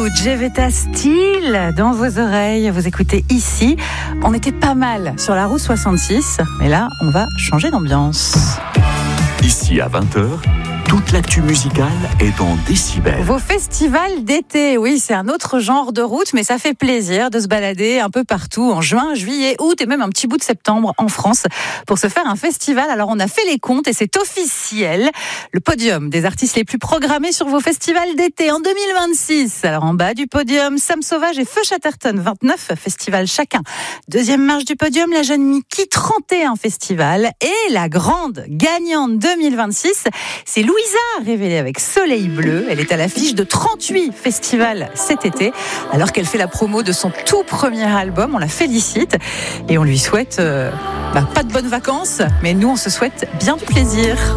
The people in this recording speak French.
Jevetta Steel dans vos oreilles. Vous écoutez ici. On était pas mal sur la route 66, mais là, on va changer d'ambiance. Ici à 20h, toute l'actu musicale est dans Décibel. Vos festivals d'été, oui, c'est un autre genre de route, mais ça fait plaisir de se balader un peu partout en juin, juillet, août et même un petit bout de septembre en France pour se faire un festival. Alors on a fait les comptes et c'est officiel. Le podium des artistes les plus programmés sur vos festivals d'été en 2026. Alors en bas du podium, Sam Sauvage et Feu Chatterton, 29 festivals chacun. Deuxième marche du podium, la jeune Miki, 31 festivals. Et la grande gagnante 2026, c'est Louisa, révélée avec Soleil Bleu. Elle est à l'affiche de 38 festivals cet été, alors qu'elle fait la promo de son tout premier album. On la félicite et on lui souhaite pas de bonnes vacances, mais nous on se souhaite bien du plaisir.